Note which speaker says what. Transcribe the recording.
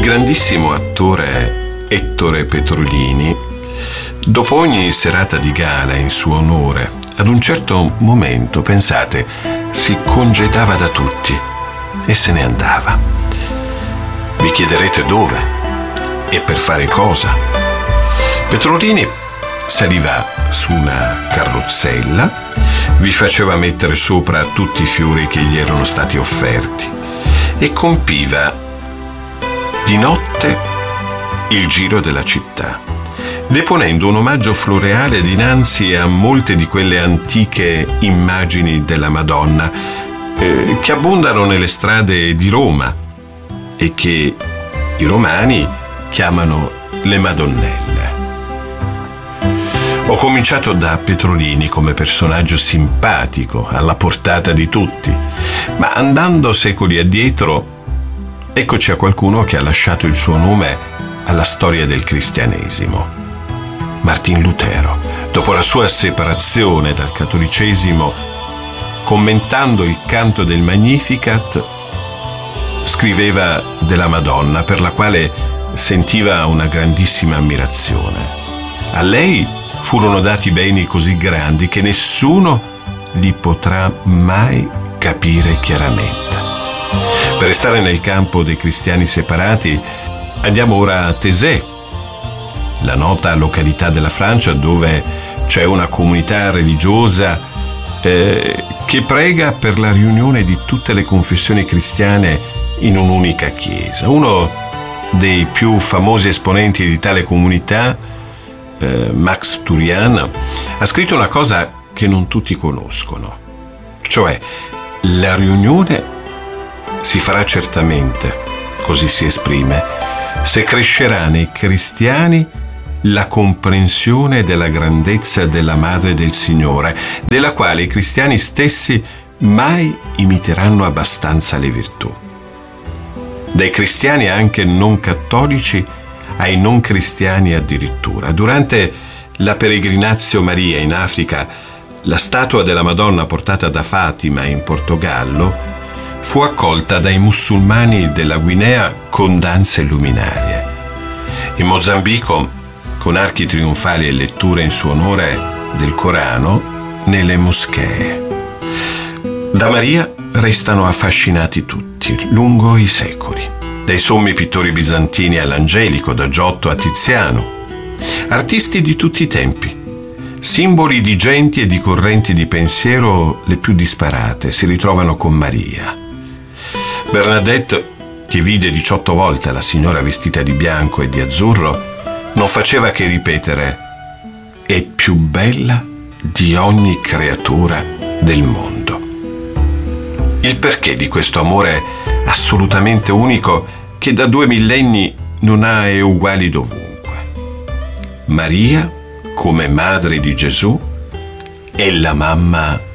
Speaker 1: grandissimo attore Ettore Petrolini, dopo ogni serata di gala in suo onore, ad un certo momento, pensate, si congedava da tutti e se ne andava. Vi chiederete dove e per fare cosa? Petrolini saliva su una carrozzella, vi faceva mettere sopra tutti i fiori che gli erano stati offerti e compiva di notte il giro della città, deponendo un omaggio floreale dinanzi a molte di quelle antiche immagini della Madonna che abbondano nelle strade di Roma e che i romani chiamano le Madonnelle. Ho cominciato da Petrolini come personaggio simpatico, alla portata di tutti, ma andando secoli addietro, eccoci a qualcuno che ha lasciato il suo nome alla storia del cristianesimo. Martin Lutero, dopo la sua separazione dal cattolicesimo, commentando il canto del Magnificat, scriveva della Madonna, per la quale sentiva una grandissima ammirazione. A lei furono dati beni così grandi che nessuno li potrà mai capire chiaramente. Per restare nel campo dei cristiani separati, andiamo ora a Taizé, la nota località della Francia dove c'è una comunità religiosa che prega per la riunione di tutte le confessioni cristiane in un'unica chiesa. Uno dei più famosi esponenti di tale comunità, Max Turian, ha scritto una cosa che non tutti conoscono, cioè la riunione si farà certamente, così si esprime, se crescerà nei cristiani la comprensione della grandezza della Madre del Signore, della quale i cristiani stessi mai imiteranno abbastanza le virtù. Dai cristiani anche non cattolici ai non cristiani addirittura. Durante la Peregrinatio Maria in Africa, la statua della Madonna portata da Fatima in Portogallo fu accolta dai musulmani della Guinea con danze luminarie. In Mozambico, con archi trionfali e letture in suo onore del Corano nelle moschee. Da Maria restano affascinati tutti, lungo i secoli, dai sommi pittori bizantini all'Angelico, da Giotto a Tiziano, artisti di tutti i tempi, simboli di genti e di correnti di pensiero le più disparate, si ritrovano con Maria. Bernadette, che vide 18 volte la signora vestita di bianco e di azzurro, non faceva che ripetere: è più bella di ogni creatura del mondo. Il perché di questo amore assolutamente unico che da 2 millenni non ha uguali dovunque. Maria, come madre di Gesù, è la mamma